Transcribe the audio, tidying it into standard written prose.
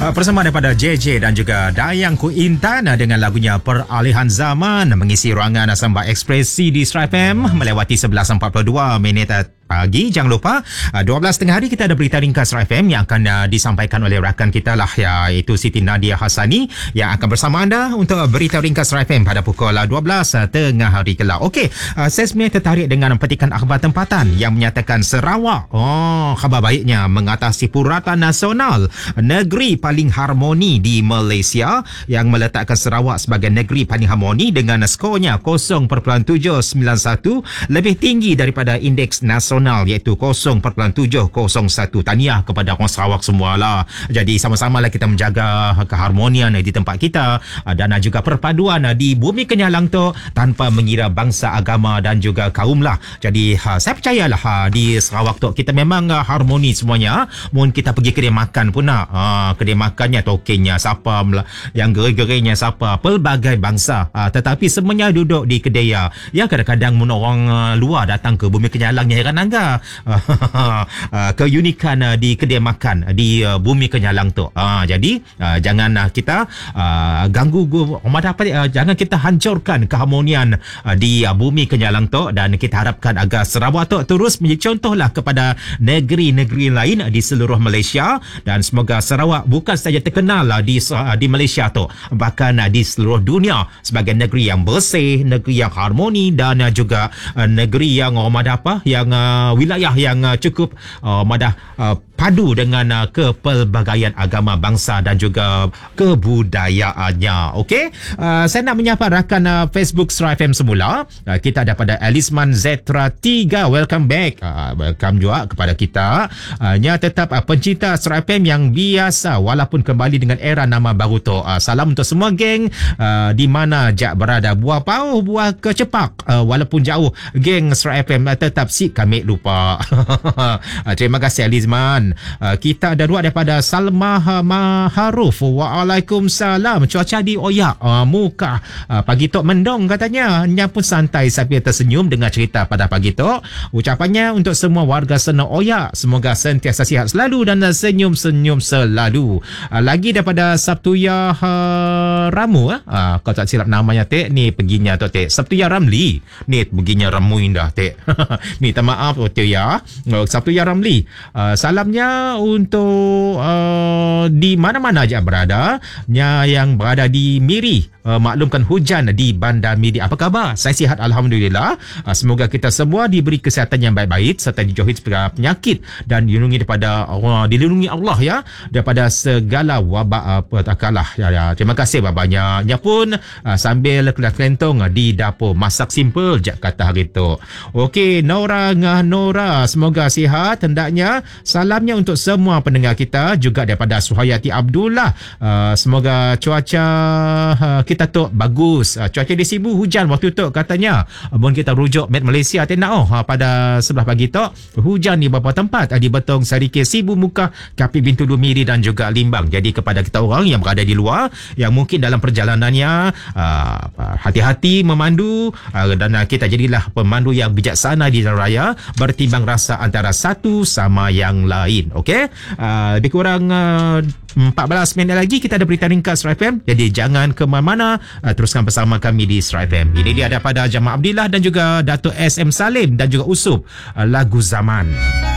Persembahan daripada JJ dan juga Dayang Ku Intan dengan lagunya Peralihan Zaman mengisi ruangan Samba Ekspresi di Star FM melewati 11.42 minit pagi. Jangan lupa 12 tengah hari kita ada berita ringkas Star FM yang akan disampaikan oleh rakan kita lah, iaitu Siti Nadia Hasani yang akan bersama anda untuk berita ringkas Star FM pada pukul 12 tengah hari kelak. Okey, saya sebenarnya tertarik dengan petikan akhbar tempatan yang menyatakan Sarawak, khabar baiknya, mengatasi puratan nasional negeri paling harmoni di Malaysia, yang meletakkan Sarawak sebagai negeri paling harmoni dengan skornya 0.791, lebih tinggi daripada indeks nasional iaitu 0.701. Tahniah kepada orang Sarawak semualah. Jadi sama-samalah kita menjaga keharmonian di tempat kita dan juga perpaduan di bumi kenyalang tu tanpa mengira bangsa, agama dan juga kaum lah. Jadi saya percayalah di Sarawak tu kita memang harmoni semuanya. Mungkin kita pergi kedai makan pun nak kedai makannya tokennya siapa, yang geri-gerinya siapa, pelbagai bangsa, tetapi semuanya duduk di kedai. Ya kadang-kadang orang luar datang ke bumi kenyalang ni heran angga keunikan di kedai makan di bumi kenyalang tu. Jadi jangan kita ganggu jangan kita hancurkan keharmonian di bumi kenyalang tu, dan kita harapkan agar Sarawak tu terus menjadi contohlah kepada negeri-negeri lain di seluruh Malaysia, dan semoga Sarawak bukan saja terkenal di Malaysia tu, bahkan di seluruh dunia sebagai negeri yang bersih, negeri yang harmoni dan juga negeri yang yang wilayah yang cukup padu dengan kepelbagaian agama bangsa dan juga kebudayaannya. Okey, saya nak menyapa rakan Facebook Star FM semula. Kita ada pada Alisman Zetra 3, welcome back. Welcome juga kepada kita. Tetap pencinta Star FM yang biasa walaupun kembali dengan era nama baru tu. Salam untuk semua geng di mana jak berada, buah pauh buah kecepak, walaupun jauh geng Star FM tetap si kami lupa. Terima kasih Alizman. Kita ada dua daripada Salma Maharuf. Waalaikumsalam. Cuaca di Oyak muka pagi tok mendong katanya. Nya pun santai sambil tersenyum dengan cerita pada pagi tok. Ucapannya untuk semua warga sana Oyak, semoga sentiasa sihat selalu dan senyum-senyum selalu. Lagi daripada Sabtuya Ramu, kau tak silap namanya tek ni, perginya tu tek Sabtuya Ramli ni, perginya Ramuin dah tek. Minta maaf tu ya Sabtuya Ramli. Salamnya untuk di mana-mana aja berada, yang berada di Miri, maklumkan hujan di Bandar Miri. Apa khabar? Saya sihat alhamdulillah. Semoga kita semua diberi kesihatan yang baik-baik serta dijauhi segala penyakit dan dilindungi dilindungi Allah ya daripada segala wabak petakalah ya. Terima kasih banyak. Nya pun sambil kelentong di dapur masak simple jak kata hari tu. Okey, Nora semoga sihat hendaknya. Salamnya untuk semua pendengar kita juga daripada Suhayati Abdullah. Semoga cuaca kita tu bagus. Cuaca di Sibu hujan waktu tu katanya. Mohon kita rujuk Met Malaysia pada sebelah pagi tu hujan di beberapa tempat di Betong, Sarikir, Sibu, Muka, Kapit, Bintulu, Miri dan juga Limbang. Jadi kepada kita orang yang berada di luar yang mungkin dalam perjalanannya hati-hati memandu, dan kita jadilah pemandu yang bijaksana di jalan raya bertimbang rasa antara satu sama yang lain. Okey, lebih kurang 14 minit lagi kita ada berita ringkas Star FM. Jadi jangan ke mana-mana, teruskan bersama kami di Star FM. Ini dia daripada Jamal Abdillah dan juga Dato' SM Salim dan juga Usub, lagu Zaman.